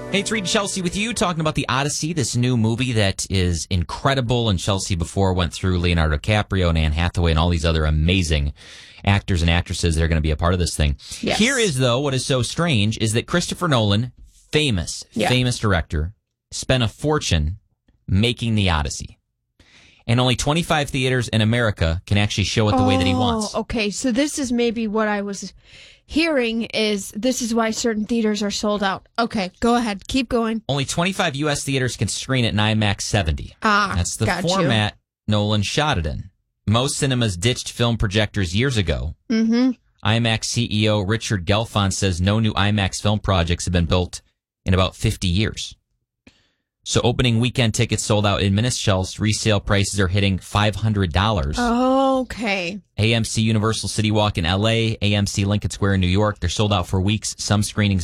Hey, it's Reed and Chelsea with you, talking about The Odyssey, this new movie that is incredible. And Chelsea before went through Leonardo DiCaprio and Anne Hathaway and all these other amazing actors and actresses that are going to be a part of this thing. Yes. Here is, though, what is so strange is that Christopher Nolan, famous director, spent a fortune making The Odyssey. And only 25 theaters in America can actually show it the way that he wants. Okay, so this is maybe what I was hearing is this is why certain theaters are sold out. Okay, go ahead. Keep going. Only 25 U.S. theaters can screen it in IMAX 70. That's the format Nolan shot it in. Most cinemas ditched film projectors years ago. Mm-hmm. IMAX CEO Richard Gelfond says no new IMAX film projects have been built in about 50 years. So opening weekend tickets sold out in minutes, Chelsea. Resale prices are hitting $500. Okay. AMC Universal City Walk in L.A., AMC Lincoln Square in New York. They're sold out for weeks. Some screenings